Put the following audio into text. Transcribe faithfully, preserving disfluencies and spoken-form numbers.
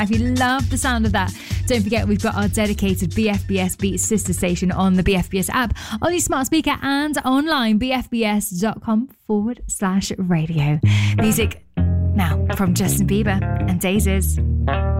If you love the sound of that, don't forget we've got our dedicated B F B S Beats sister station on the B F B S app, on your smart speaker and online, bfbs.com forward slash radio. Music now from Justin Bieber and Daisies.